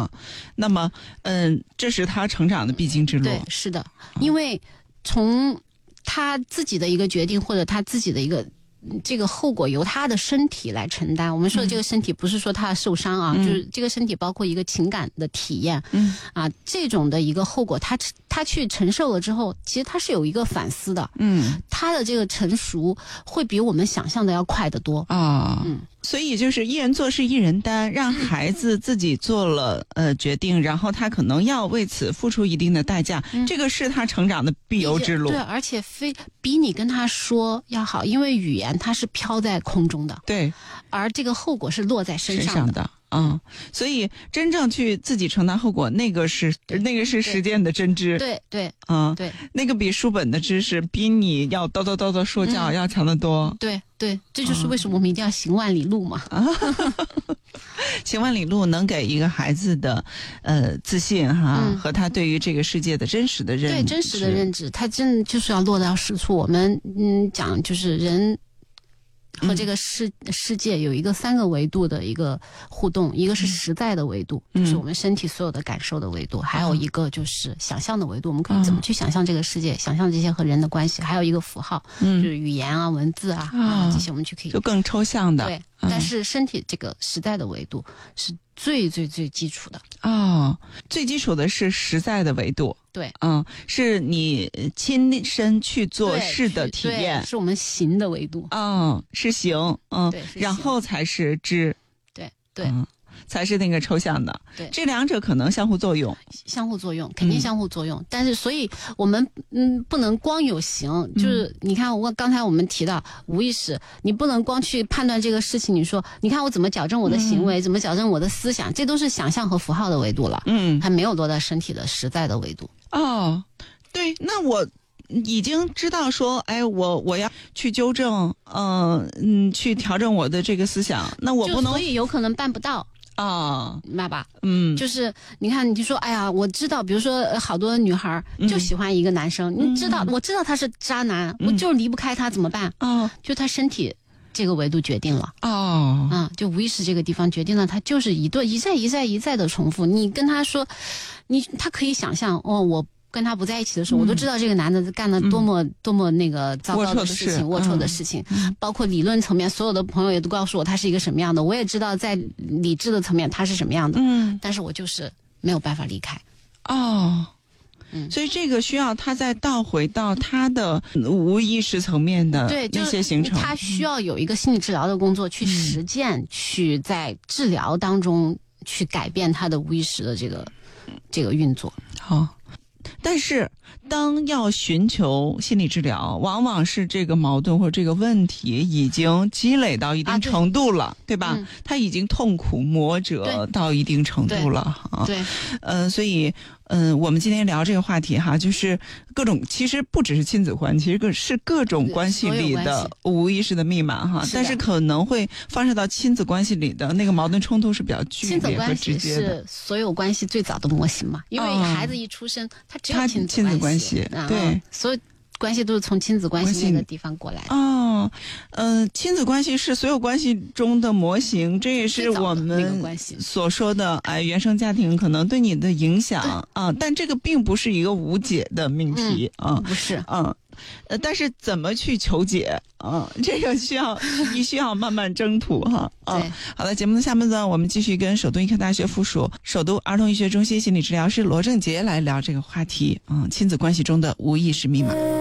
啊。那么这是他成长的必经之路。 对，是的，因为从他自己的一个决定或者他自己的一个这个后果由他的身体来承担。我们说的这个身体不是说他受伤啊，就是这个身体包括一个情感的体验，这种的一个后果他去承受了之后，其实他是有一个反思的，他的这个成熟会比我们想象的要快得多啊。 所以就是一人做事一人担，让孩子自己做了决定，然后他可能要为此付出一定的代价，这个是他成长的必由之路。 对，而且比你跟他说要好，因为语言它是飘在空中的， 对， 而这个后果是落在身上的。 所以真正去自己承担后果，那个是实践的真知。 对，对， 那个比书本的知识，比你要叨叨叨的说教要强得多。 对，这就是为什么我们一定要行万里路嘛。 行万里路能给一个孩子的自信和他对于这个世界的真实的认知。 对，真实的认知，他真的就是要落到实处。我们讲就是人和这个世界有一个3个维度的一个互动，一个是实在的维度，就是我们身体所有的感受的维度，还有一个就是想象的维度，我们可以怎么去想象这个世界，想象这些和人的关系，还有一个符号，就是语言啊、文字啊，这些我们就可以就更抽象的。 对，但是身体这个实在的维度是最基础的。 最基础的是实在的维度。 对， 是你亲身去做事的体验， 是我们行的维度。 是行，然后才是知。 对， 才是那个抽象的。 对， 这两者可能相互作用， 肯定相互作用。但是，所以我们不能光有形，就是你看刚才我们提到无意识，你不能光去判断这个事情。你说，你看我怎么矫正我的行为，怎么矫正我的思想，这都是想象和符号的维度了。还没有落到身体的实在的维度。 对，那我已经知道说，我要去纠正，去调整我的这个思想，那我不能， 所以有可能办不到。明白吧？就是你看，你就说，哎呀，我知道，比如说好多女孩就喜欢一个男生，你知道，我知道他是渣男，我就离不开他，怎么办？就他身体这个维度决定了。就无意识这个地方决定了，他就是一再的重复。你跟他说，他可以想象，我跟他不在一起的时候，我都知道这个男的干了多么那个糟糕的事情，龌龊的事情，包括理论层面，所有的朋友也都告诉我他是一个什么样的，我也知道在理智的层面他是什么样的，但是我就是没有办法离开。 所以这个需要他再倒回到他的无意识层面的那些形成， 他需要有一个心理治疗的工作去实践，去在治疗当中去改变他的无意识的这个运作。 但是当要寻求心理治疗，往往是这个矛盾或者这个问题已经积累到一定程度了，对吧？他已经痛苦磨折到一定程度了。所以我们今天聊这个话题哈，就是各种，其实不只是亲子关系，其实是各种关系里的无意识的密码哈。但是可能会发射到亲子关系里的那个矛盾冲突是比较剧烈和直接的。亲子关系是所有关系最早的模型嘛，因为孩子一出生，他只有亲子关系，对， 所有关系都是从亲子关系那个地方过来的。 亲子关系是所有关系中的模型，这也是我们所说的原生家庭可能对你的影响但这个并不是一个无解的命题不是但是怎么去求解这个需要慢慢征途哈。好的，节目的下面呢，我们继续跟首都医科大学附属首都儿童医学中心心理治疗师罗正杰来聊这个话题亲子关系中的无意识密码。